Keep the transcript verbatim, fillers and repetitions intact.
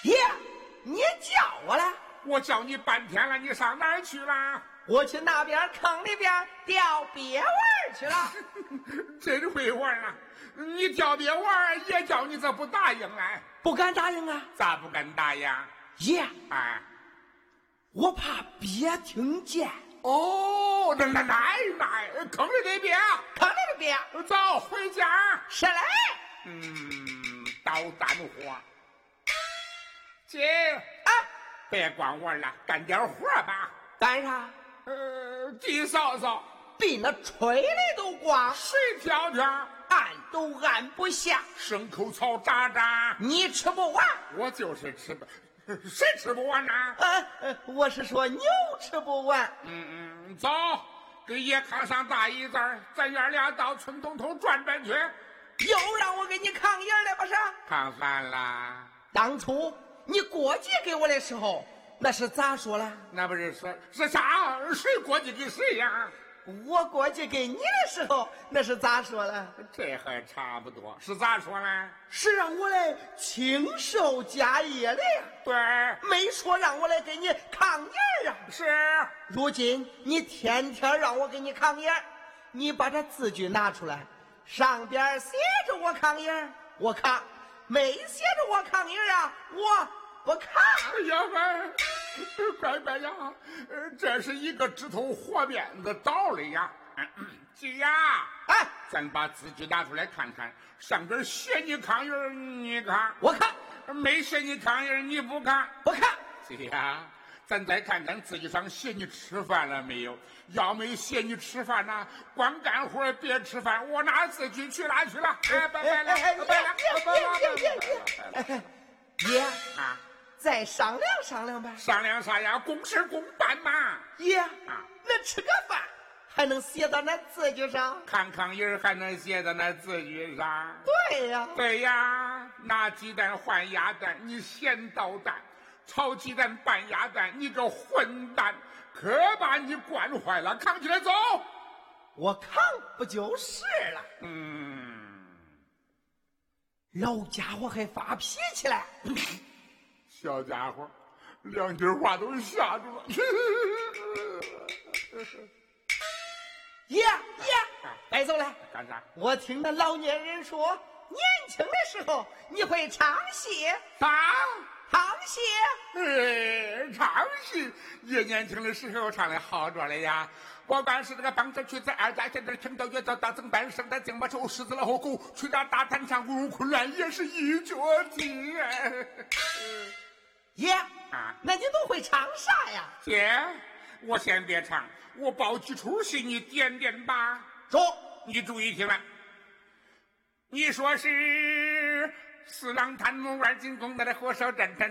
爷，你叫我了？ 我叫你半天了，你上哪儿去了？ 我去那边坑里边钓鳖玩去了。 真会玩啊！你钓鳖玩，也叫你这不答应啊？ 不敢答应啊！ 咋不敢答应？ 爷， 啊， 我怕鳖听见。 哦，那那那那坑里的鳖， 坑里的鳖， 走回家。 是嘞。 嗯，捣蛋货。姐啊， 别光玩了，干点活吧。 干啥？ 呃，地扫扫， 比那吹的都光， 水挑挑， 按都按不下。 牲口草渣渣， 你吃不完。 我就是吃不，谁吃不完呢？ 啊，我是说牛吃不完。 嗯嗯，走，给爷扛上大椅子，咱爷俩到村东头转转去。 又让我给你扛爷了，不是？ 扛饭啦。 当初你过继给我的时候，那是咋说了？ 那不是说是啥？谁过继给谁呀？ 我过继给你的时候，那是咋说了？ 这还差不多，是咋说呢？ 是让我来亲受家业的呀。 对， 没说让我来给你扛爷啊。 是。 如今你天天让我给你扛爷，你把这字据拿出来，上边写着我扛爷，我扛；没写着我扛爷啊，我不扛。 呀乖，乖乖呀，这是一个指头和面的道理呀。姐呀， 哎， 咱把字据拿出来看看，上边写你扛爷，你扛； 我扛； 没写你扛爷，你不扛。 不扛。 姐呀，咱再看看字据上写你吃饭了没有？要没写你吃饭呢，光干活别吃饭，我拿字据去哪去了？哎，拜拜了，拜了，拜了，拜了。 爷啊， 再商量商量呗。 商量啥呀？公事公办嘛。 爷啊， 那吃个饭还能写到那字据上？ 看炕印还能写到那字据上？ 对呀， 对呀，拿鸡蛋换鸭蛋，你闲捣蛋；炒鸡蛋拌鸭蛋，你个混蛋！可把你惯坏了，扛起来走。 我扛不就是了？ 嗯， 老家伙还发脾气了。 小家伙，两句话都吓住了。 爷爷，带走了。 干啥？ 我听那老年人说，年轻的时候你会唱戏。 啥？ 唱戏？ 哎，唱戏！爷年轻的时候唱的好着了呀。我管是这个棒车曲子二家现在听到乐造大增班生的京巴手狮子老虎狗吹打大弹唱鼓昆乱也是一脚踢。 爷啊， 那你都会唱啥呀？ 姐，我先别唱，我报几出戏你点点吧。 说， 你注意听了。你说是四郎探母二进宫的火烧战场